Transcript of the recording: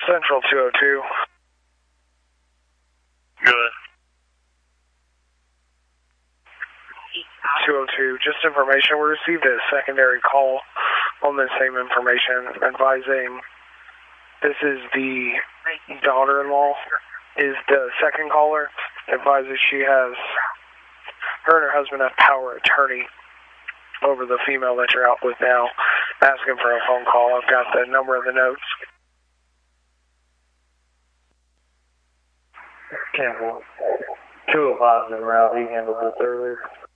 Central 202. Good. 202, just information. We received a secondary call on the same information advising this is the daughter-in-law, is the second caller, advises she has, her and her husband have power of attorney over the female that you're out with now, asking for a phone call. I've got the number of the notes. Campbell, 205 in route. He handled this earlier.